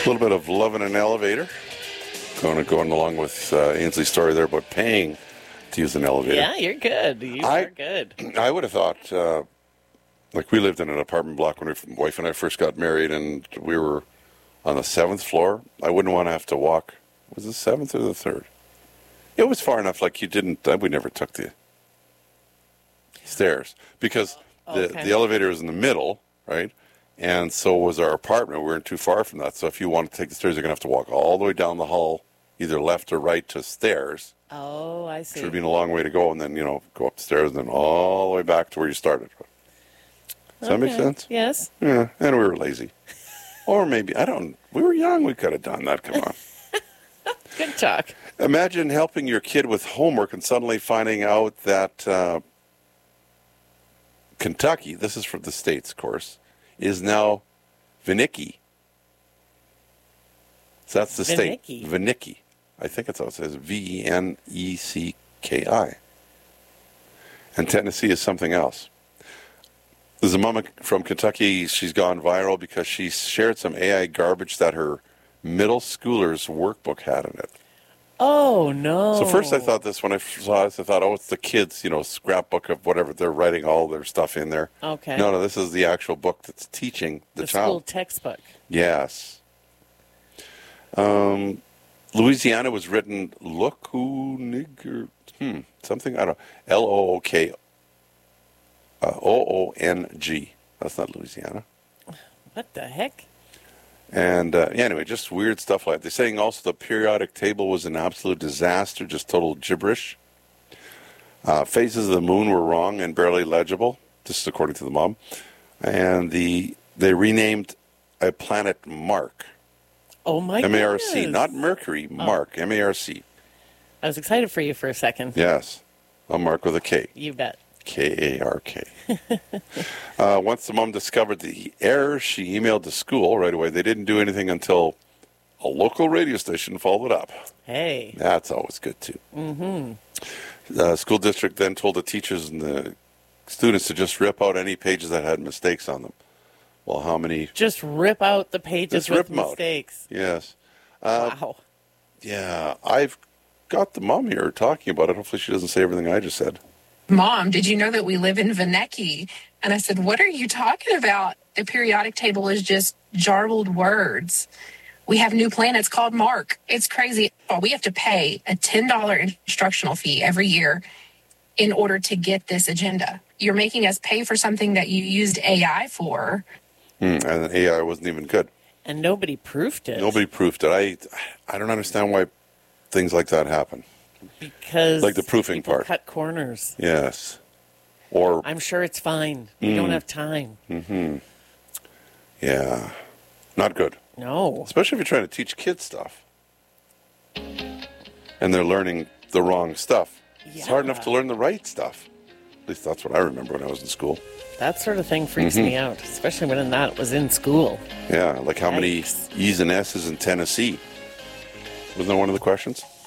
little bit of love in an elevator. Going along with Ainsley's story there about paying to use an elevator. Yeah, you're good. You are good. I would have thought, like we lived in an apartment block when my wife and I first got married, and we were on the 7th floor. I wouldn't want to have to walk. Was it the 7th or the 3rd? It was far enough, like you didn't, we never took the stairs because the elevator was in the middle, right? And so was our apartment. We weren't too far from that. So if you want to take the stairs, you're going to have to walk all the way down the hall, either left or right to stairs. Oh, I see. Which would have been a long way to go, and then, go up the stairs and then all the way back to where you started. Does that make sense? Yes. Yeah, and we were lazy. Or maybe, we were young, we could have done that, come on. Good talk. Imagine helping your kid with homework and suddenly finding out that Kentucky, this is from the States, of course, is now Vinicki. So that's the state. Vinicki. I think that's how it says. Venecki. And Tennessee is something else. There's a mama from Kentucky. She's gone viral because she shared some AI garbage that her middle schooler's workbook had in it. Oh, no. So first I thought this, when I saw this, I thought, it's the kids, scrapbook of whatever. They're writing all their stuff in there. Okay. No, this is the actual book that's teaching the child. The school textbook. Yes. Louisiana was written something, I don't know, Look, Oong. That's not Louisiana. What the heck? And anyway, just weird stuff like that. They're saying also the periodic table was an absolute disaster, just total gibberish. Phases of the moon were wrong and barely legible. This is according to the mom. And they renamed a planet Mark. Oh, my M-A-R-C, goodness. not Mercury, Mark, M-A-R-C. I was excited for you for a second. Yes, a Mark with a K. You bet. K-A-R-K. Once the mom discovered the error, she emailed the school right away. They didn't do anything until a local radio station followed up. Hey. That's always good, too. Mm-hmm. The school district then told the teachers and the students to just rip out any pages that had mistakes on them. Well, how many? Just rip out the pages with mistakes. Out. Yes. Wow. Yeah, I've got the mom here talking about it. Hopefully she doesn't say everything I just said. Mom, did you know that we live in Venecki? And I said, what are you talking about? The periodic table is just jarbled words. We have new planets called Mark. It's crazy. Oh, we have to pay a $10 instructional fee every year in order to get this agenda. You're making us pay for something that you used AI for. And the AI wasn't even good. And nobody proofed it. Nobody proofed it. I don't understand why things like that happen. Because like the proofing part. Cut corners. Yes. Or I'm sure it's fine. You don't have time. Mm-hmm. Yeah. Not good. No. Especially if you're trying to teach kids stuff. And they're learning the wrong stuff. Yeah. It's hard enough to learn the right stuff. At least that's what I remember when I was in school. That sort of thing freaks me out, especially when that was in school. Yeah, like how many E's and S's in Tennessee? Wasn't that one of the questions?